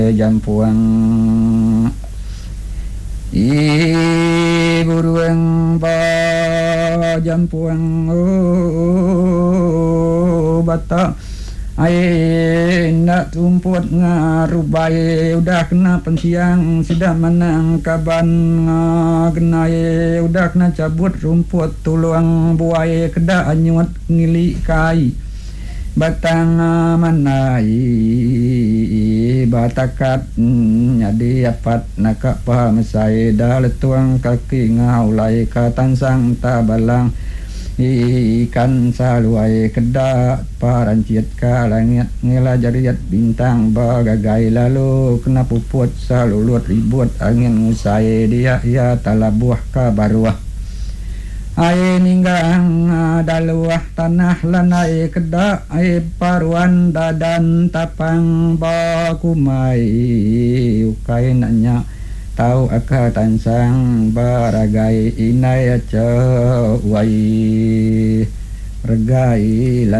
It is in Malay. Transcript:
jampuang buruang ba jampuang bata nak tumput ngarubai udah kena pensiang sudah menang kaban kenai udah kena cabut rumput tuluang buai kedak anyut ngili kai batang manai batakat jadi apat nak paham saya dah letuang kaki ngaulai katansang tabalang ikan saluai kedak parancit ka langit ngela jariat bintang bagagai lalu kena puput salulut ribut angin usai dia ya talabuah ka baruah ai ninggang daluah tanah lanai kedak ai paruan dadan tapang bakumai ukai nanya tahu aka tansang baragai inai cewai regai